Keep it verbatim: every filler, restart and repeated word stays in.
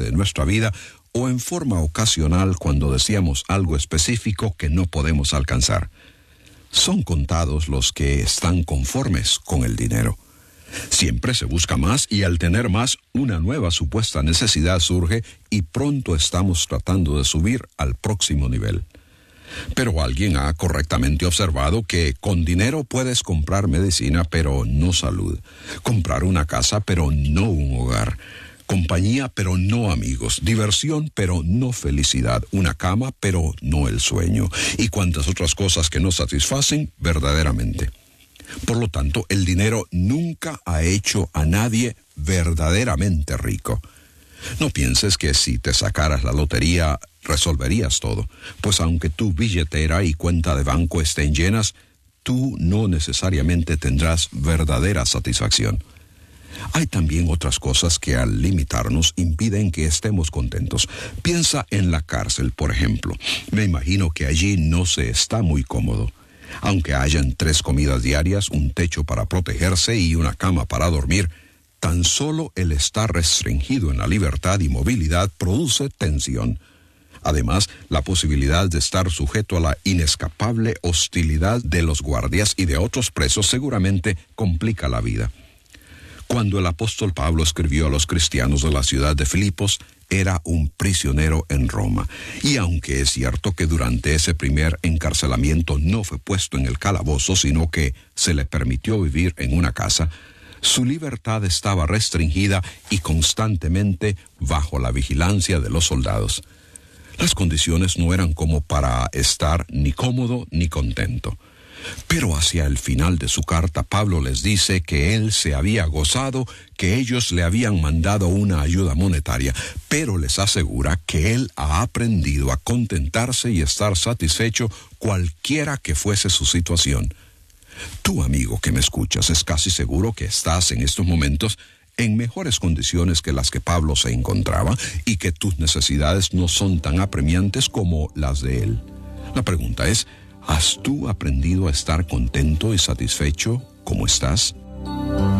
parte de nuestra vida o en forma ocasional cuando deseamos algo específico que no podemos alcanzar. Son contados los que están conformes con el dinero. Siempre se busca más y al tener más, una nueva supuesta necesidad surge y pronto estamos tratando de subir al próximo nivel. Pero alguien ha correctamente observado que con dinero puedes comprar medicina, pero no salud. Comprar una casa, pero no un hogar. Compañía, pero no amigos. Diversión, pero no felicidad. Una cama, pero no el sueño. Y cuantas otras cosas que no satisfacen verdaderamente. Por lo tanto, el dinero nunca ha hecho a nadie verdaderamente rico. No pienses que si te sacaras la lotería resolverías todo, pues aunque tu billetera y cuenta de banco estén llenas, tú no necesariamente tendrás verdadera satisfacción. Hay también otras cosas que al limitarnos impiden que estemos contentos. Piensa en la cárcel, por ejemplo. Me imagino que allí no se está muy cómodo. Aunque hayan tres comidas diarias, un techo para protegerse y una cama para dormir, tan solo el estar restringido en la libertad y movilidad produce tensión. Además, la posibilidad de estar sujeto a la inescapable hostilidad de los guardias y de otros presos seguramente complica la vida. Cuando el apóstol Pablo escribió a los cristianos de la ciudad de Filipos, era un prisionero en Roma. Y aunque es cierto que durante ese primer encarcelamiento no fue puesto en el calabozo, sino que se le permitió vivir en una casa, su libertad estaba restringida y constantemente bajo la vigilancia de los soldados. Las condiciones no eran como para estar ni cómodo ni contento. Pero hacia el final de su carta, Pablo les dice que él se había gozado, que ellos le habían mandado una ayuda monetaria, pero les asegura que él ha aprendido a contentarse y estar satisfecho cualquiera que fuese su situación. Tú, amigo que me escuchas, es casi seguro que estás en estos momentos en mejores condiciones que las que Pablo se encontraba y que tus necesidades no son tan apremiantes como las de él. La pregunta es, ¿has tú aprendido a estar contento y satisfecho como estás?